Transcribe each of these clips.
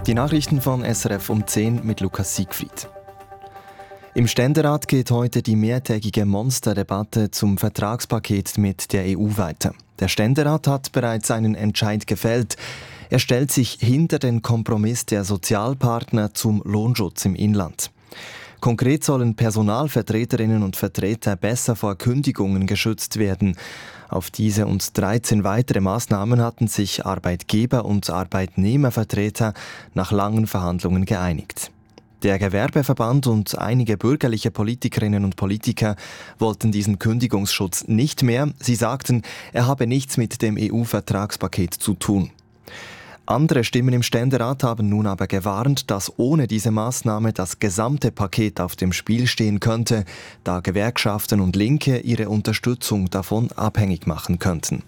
Die Nachrichten von SRF um 10 mit Lukas Siegfried. Im Ständerat geht heute die mehrtägige Monsterdebatte zum Vertragspaket mit der EU weiter. Der Ständerat hat bereits einen Entscheid gefällt. Er stellt sich hinter den Kompromiss der Sozialpartner zum Lohnschutz im Inland. Konkret sollen Personalvertreterinnen und Vertreter besser vor Kündigungen geschützt werden. Auf diese und 13 weitere Maßnahmen hatten sich Arbeitgeber- und Arbeitnehmervertreter nach langen Verhandlungen geeinigt. Der Gewerbeverband und einige bürgerliche Politikerinnen und Politiker wollten diesen Kündigungsschutz nicht mehr. Sie sagten, er habe nichts mit dem EU-Vertragspaket zu tun. Andere Stimmen im Ständerat haben nun aber gewarnt, dass ohne diese Maßnahme das gesamte Paket auf dem Spiel stehen könnte, da Gewerkschaften und Linke ihre Unterstützung davon abhängig machen könnten.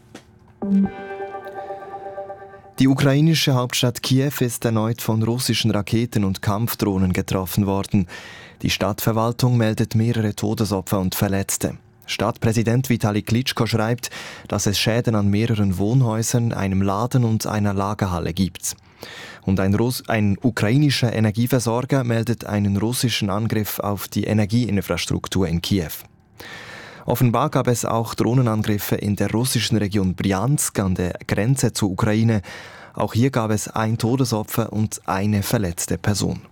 Die ukrainische Hauptstadt Kiew ist erneut von russischen Raketen und Kampfdrohnen getroffen worden. Die Stadtverwaltung meldet mehrere Todesopfer und Verletzte. Stadtpräsident Vitali Klitschko schreibt, dass es Schäden an mehreren Wohnhäusern, einem Laden und einer Lagerhalle gibt. Und ein ukrainischer Energieversorger meldet einen russischen Angriff auf die Energieinfrastruktur in Kiew. Offenbar gab es auch Drohnenangriffe in der russischen Region Bryansk an der Grenze zur Ukraine. Auch hier gab es ein Todesopfer und eine verletzte Person.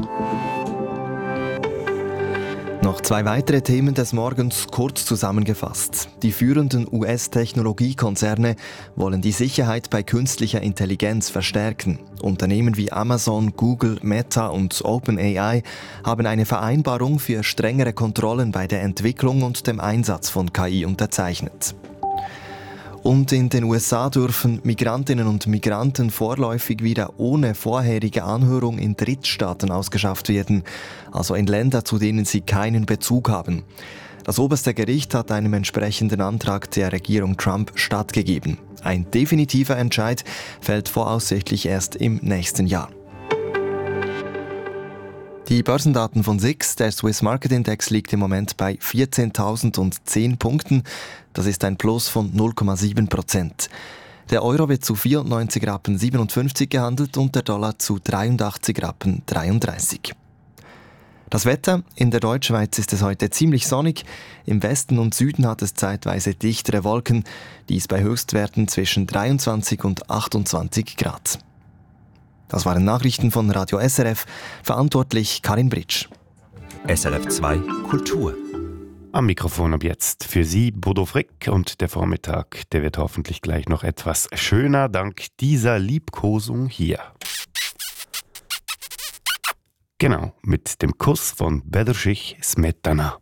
Noch zwei weitere Themen des Morgens kurz zusammengefasst. Die führenden US-Technologiekonzerne wollen die Sicherheit bei künstlicher Intelligenz verstärken. Unternehmen wie Amazon, Google, Meta und OpenAI haben eine Vereinbarung für strengere Kontrollen bei der Entwicklung und dem Einsatz von KI unterzeichnet. Und in den USA dürfen Migrantinnen und Migranten vorläufig wieder ohne vorherige Anhörung in Drittstaaten ausgeschafft werden, also in Länder, zu denen sie keinen Bezug haben. Das oberste Gericht hat einem entsprechenden Antrag der Regierung Trump stattgegeben. Ein definitiver Entscheid fällt voraussichtlich erst im nächsten Jahr. Die Börsendaten von SIX, der Swiss Market Index, liegt im Moment bei 14.010 Punkten. Das ist ein Plus von 0,7%. Der Euro wird zu 94,57 Rappen gehandelt und der Dollar zu 83,33 Rappen. Das Wetter: In der Deutschschweiz ist es heute ziemlich sonnig. Im Westen und Süden hat es zeitweise dichtere Wolken. Dies bei Höchstwerten zwischen 23 und 28 Grad. Das waren Nachrichten von Radio SRF. Verantwortlich Karin Britsch. SRF 2 Kultur. Am Mikrofon ab jetzt für Sie Bodo Frick, und der Vormittag, der wird hoffentlich gleich noch etwas schöner dank dieser Liebkosung hier. Genau, mit dem Kuss von Bedřich Smetana.